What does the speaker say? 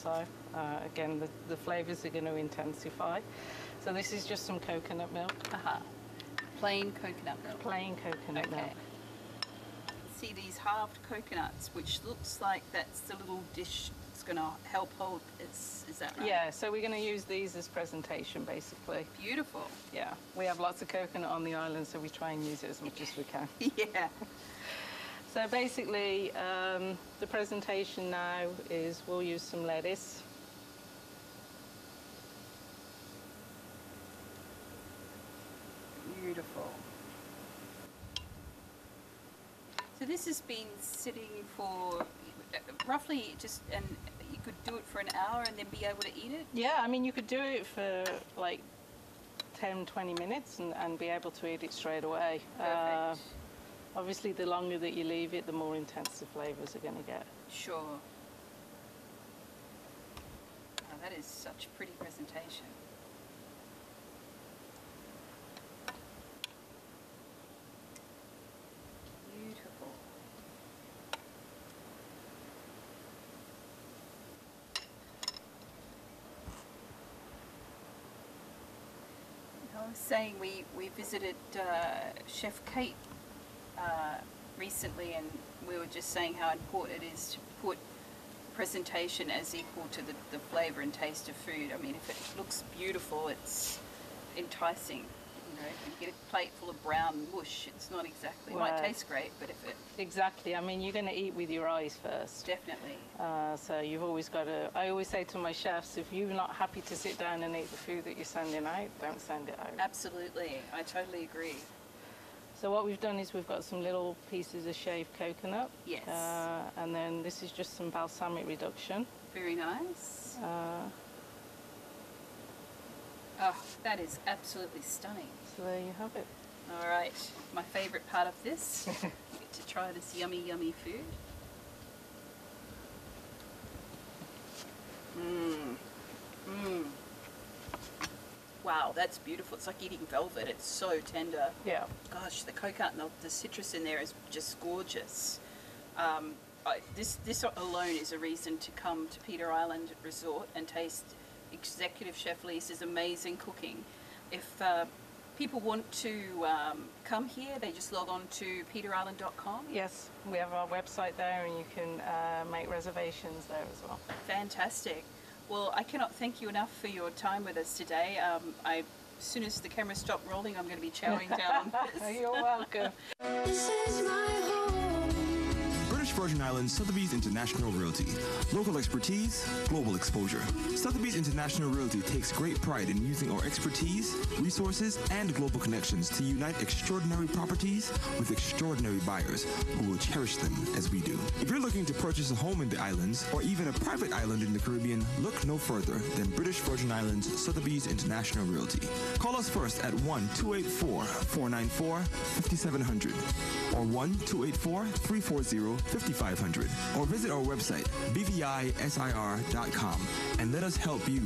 So again, the flavors are going to intensify. So this is just some coconut milk. Plain coconut milk. Plain coconut milk. See these halved coconuts, which looks like that's the little dish that's going to help hold. Is that right? Yeah, so we're going to use these as presentation, basically. Beautiful. Yeah, we have lots of coconut on the island, so we try and use it as much as we can. Yeah. So basically, the presentation now is we'll use some lettuce. Beautiful. So this has been sitting for roughly and you could do it for an hour and then be able to eat it? Yeah, I mean, you could do it for like 10, 20 minutes and be able to eat it straight away. Perfect. Obviously, the longer that you leave it, the more intense the flavors are going to get. Sure. Oh, that is such a pretty presentation. Beautiful. I was saying we visited Chef Kate recently, and we were just saying how important it is to put presentation as equal to the flavour and taste of food. I mean, if it looks beautiful, it's enticing. You know, if you get a plate full of brown mush, it's not exactly, it might taste great, but if it... Exactly, I mean, you're going to eat with your eyes first. Definitely. So you've always got to, I always say to my chefs, if you're not happy to sit down and eat the food that you're sending out, don't send it out. Absolutely, I totally agree. So what we've done is we've got some little pieces of shaved coconut. Yes. And then this is just some balsamic reduction. Very nice. Oh, that is absolutely stunning. So there you have it. All right, my favourite part of this. I get to try this yummy, yummy food. Wow, that's beautiful. It's like eating velvet. It's so tender. Yeah. Gosh, the coconut and the citrus in there is just gorgeous. This alone is a reason to come to Peter Island Resort and taste Executive Chef Lisa's amazing cooking. If people want to come here, they just log on to peterisland.com? Yes, we have our website there and you can make reservations there as well. Fantastic. Well, I cannot thank you enough for your time with us today. As soon as the camera stopped rolling, I'm going to be chowing down on this. You're welcome. This is my home. British Virgin Islands Sotheby's International Realty. Local expertise, global exposure. Sotheby's International Realty takes great pride in using our expertise, resources, and global connections to unite extraordinary properties with extraordinary buyers who will cherish them as we do. If you're looking to purchase a home in the islands or even a private island in the Caribbean, look no further than British Virgin Islands Sotheby's International Realty. Call us first at 1-284-494-5700 or 1-284-340-5500 or visit our website bvisir.com and let us help you